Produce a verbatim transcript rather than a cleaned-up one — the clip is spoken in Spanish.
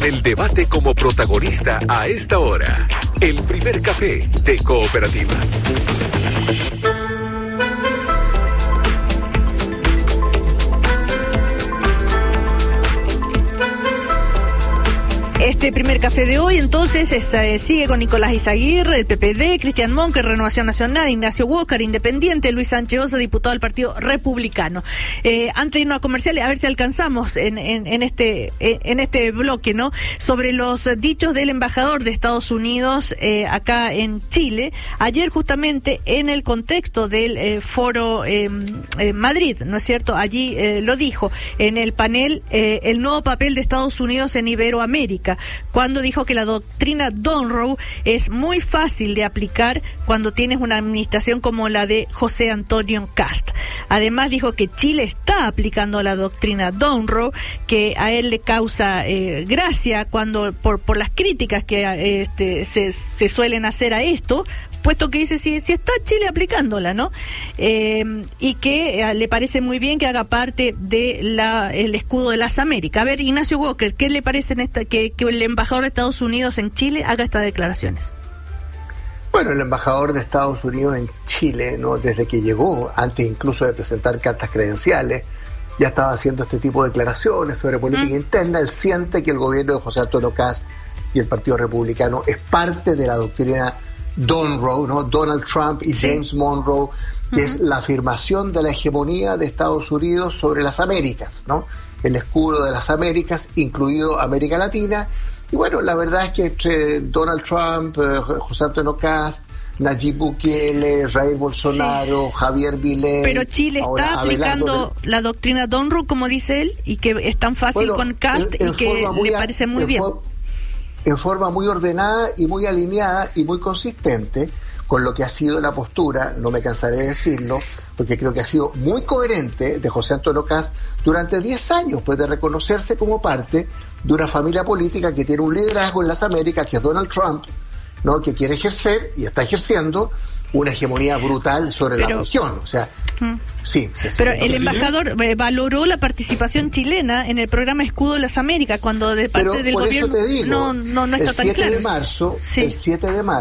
el debate como protagonista a esta hora. El primer café de Cooperativa. Este primer café de hoy, entonces, es, eh, sigue con Nicolás Izaguirre, el P P D, Cristian Monque, Renovación Nacional, Ignacio Walker, Independiente, Luis Sánchez Osa, diputado del Partido Republicano. Eh, antes de irnos a comerciales, a ver si alcanzamos en, en, en este en este bloque, ¿no? Sobre los dichos del embajador de Estados Unidos eh, acá en Chile, ayer justamente en el contexto del eh, foro eh, eh, Madrid, ¿no es cierto? Allí eh, lo dijo en el panel eh, el nuevo papel de Estados Unidos en Iberoamérica, cuando dijo que la doctrina Monroe es muy fácil de aplicar cuando tienes una administración como la de José Antonio Kast. Además dijo que Chile está aplicando la doctrina Monroe, que a él le causa eh, gracia cuando por por las críticas que eh, este, se, se suelen hacer a esto, puesto que dice si, si está Chile aplicándola, ¿no? Eh, y que eh, le parece muy bien que haga parte de la el escudo de las Américas. A ver, Ignacio Walker, ¿qué le parece en esta, que, que el embajador de Estados Unidos en Chile haga estas declaraciones? Bueno, el embajador de Estados Unidos en Chile, ¿no? Desde que llegó, antes incluso de presentar cartas credenciales, ya estaba haciendo este tipo de declaraciones sobre política mm. interna. Él siente que el gobierno de José Antonio Kast y el Partido Republicano es parte de la doctrina Monroe, ¿no? Donald Trump y sí. James Monroe, que uh-huh. es la afirmación de la hegemonía de Estados Unidos sobre las Américas, ¿no? El escudo de las Américas, incluido América Latina. Y bueno, la verdad es que entre Donald Trump, eh, José Antonio Kast, Nayib Bukele, Jair Bolsonaro, sí. Javier Milei. Pero Chile está ahora, aplicando Abelardo, la doctrina Monroe, como dice él, y que es tan fácil bueno, con Kast en, en y que le parece muy bien. For, en forma muy ordenada y muy alineada y muy consistente con lo que ha sido la postura, no me cansaré de decirlo, porque creo que ha sido muy coherente de José Antonio Kast durante diez años, pues de reconocerse como parte de una familia política que tiene un liderazgo en las Américas, que es Donald Trump, ¿no? Que quiere ejercer y está ejerciendo una hegemonía brutal sobre Pero, la región, o sea, mm. sí, sí, sí. Pero el embajador eh, valoró la participación chilena en el programa Escudo de las Américas, cuando de parte Pero del por gobierno eso te digo, no, no, no está tan claro. De marzo, sí. El siete de marzo